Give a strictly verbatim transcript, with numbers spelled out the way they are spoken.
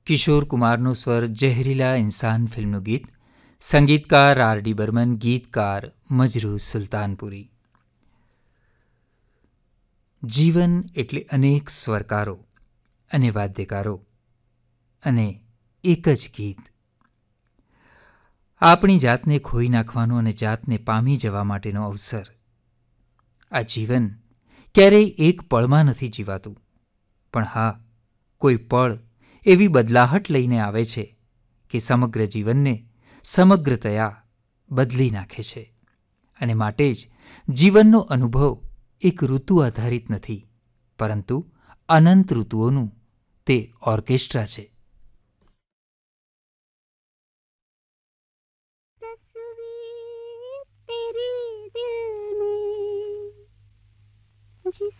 કિશોર કુમારનો સ્વર જહેરીલા ઇન્સાન ફિલ્મનું ગીત, સંગીતકાર આર ડી બર્મન, ગીતકાર મજરૂ સુલતાનપુરી. જીવન એટલે અનેક સ્વરકારો અને વાદ્યકારો અને એક જ ગીત. આપણી જાતને ખોઈ નાખવાનો અને જાતને પામી જવા માટેનો અવસર. આ જીવન ક્યારેય એક પળમાં નથી જીવાતું, પણ હા, કોઈ પળ એવી બદલાહટ લઈને આવે છે કે સમગ્ર જીવનને સમગ્રતયા બદલી નાખે છે. અને માટે જ જીવનનો અનુભવ એક ઋતુ આધારિત નથી, પરંતુ અનંત ઋતુઓનું તે ઓર્કેસ્ટ્રા છે. तस्वीर तेरी दिल में जिस